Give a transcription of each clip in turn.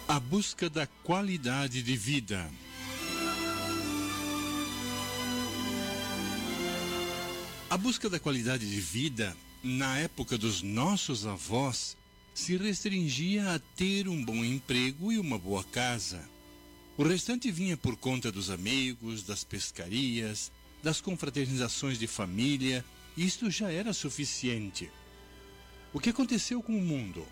A busca da qualidade de vida. A busca da qualidade de vida, na época dos nossos avós, se restringia a ter um bom emprego e uma boa casa. O restante vinha por conta dos amigos, das pescarias, das confraternizações de família, e isto já era suficiente. O que aconteceu com o mundo?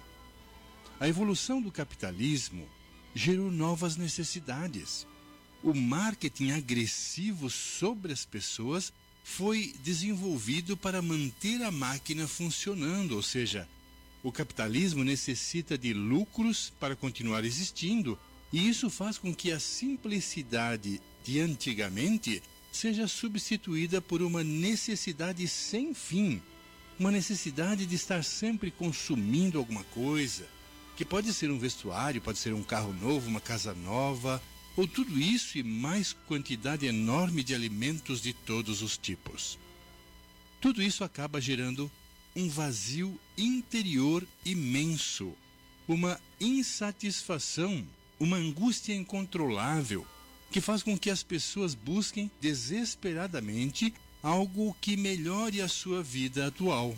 A evolução do capitalismo gerou novas necessidades. O marketing agressivo sobre as pessoas foi desenvolvido para manter a máquina funcionando, ou seja, o capitalismo necessita de lucros para continuar existindo, e isso faz com que a simplicidade de antigamente seja substituída por uma necessidade sem fim, uma necessidade de estar sempre consumindo alguma coisa, que pode ser um vestuário, pode ser um carro novo, uma casa nova, ou tudo isso e mais quantidade enorme de alimentos de todos os tipos. Tudo isso acaba gerando um vazio interior imenso, uma insatisfação, uma angústia incontrolável, que faz com que as pessoas busquem desesperadamente algo que melhore a sua vida atual.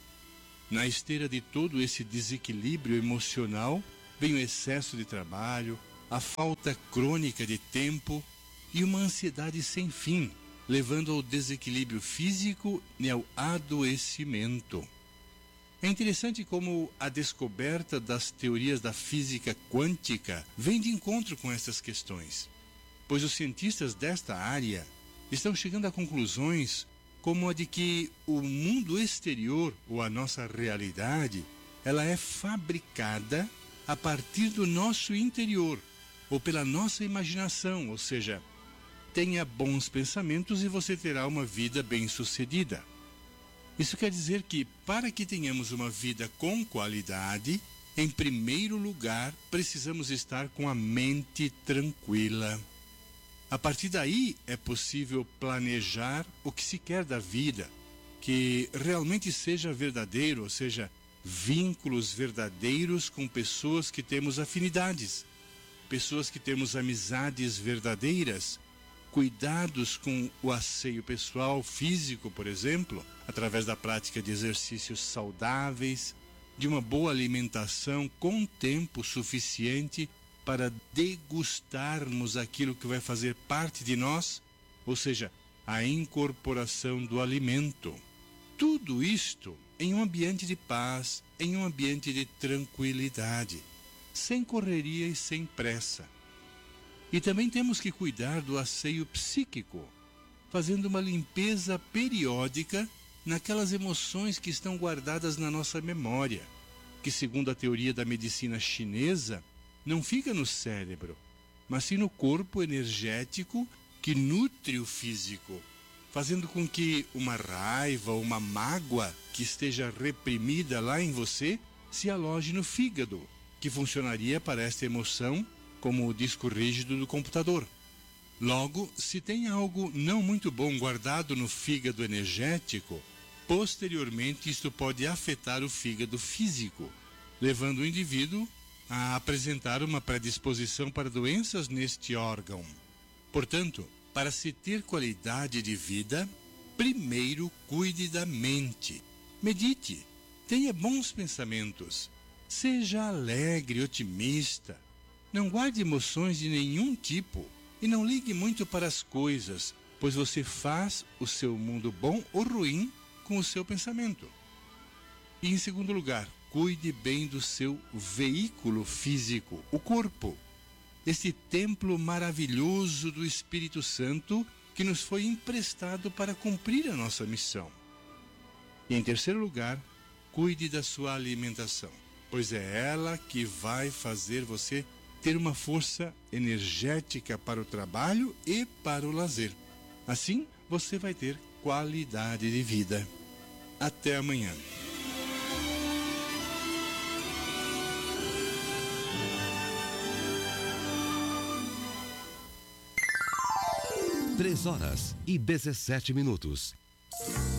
Na esteira de todo esse desequilíbrio emocional, vem o excesso de trabalho, a falta crônica de tempo e uma ansiedade sem fim, levando ao desequilíbrio físico e ao adoecimento. É interessante como a descoberta das teorias da física quântica vem de encontro com essas questões, pois os cientistas desta área estão chegando a conclusões como a de que o mundo exterior, ou a nossa realidade, ela é fabricada a partir do nosso interior, ou pela nossa imaginação, ou seja, tenha bons pensamentos e você terá uma vida bem-sucedida. Isso quer dizer que, para que tenhamos uma vida com qualidade, em primeiro lugar, precisamos estar com a mente tranquila. A partir daí, é possível planejar o que se quer da vida, que realmente seja verdadeiro, ou seja, vínculos verdadeiros com pessoas que temos afinidades, pessoas que temos amizades verdadeiras, cuidados com o asseio pessoal, físico, por exemplo, através da prática de exercícios saudáveis, de uma boa alimentação com tempo suficiente para degustarmos aquilo que vai fazer parte de nós, ou seja, a incorporação do alimento. Tudo isto em um ambiente de paz, em um ambiente de tranquilidade, sem correria e sem pressa. E também temos que cuidar do asseio psíquico, fazendo uma limpeza periódica naquelas emoções que estão guardadas na nossa memória, que, segundo a teoria da medicina chinesa, não fica no cérebro, mas sim no corpo energético que nutre o físico, fazendo com que uma raiva ou uma mágoa que esteja reprimida lá em você se aloje no fígado, que funcionaria para esta emoção como o disco rígido do computador. Logo, se tem algo não muito bom guardado no fígado energético, posteriormente isto pode afetar o fígado físico, levando o indivíduo a apresentar uma predisposição para doenças neste órgão. Portanto, para se ter qualidade de vida, primeiro cuide da mente. Medite, tenha bons pensamentos, seja alegre, otimista, não guarde emoções de nenhum tipo e não ligue muito para as coisas, pois você faz o seu mundo bom ou ruim com o seu pensamento. E em segundo lugar, cuide bem do seu veículo físico, o corpo, este templo maravilhoso do Espírito Santo que nos foi emprestado para cumprir a nossa missão. E em terceiro lugar, cuide da sua alimentação, pois é ela que vai fazer você ter uma força energética para o trabalho e para o lazer. Assim, você vai ter qualidade de vida. Até amanhã. 3 horas e 17 minutos.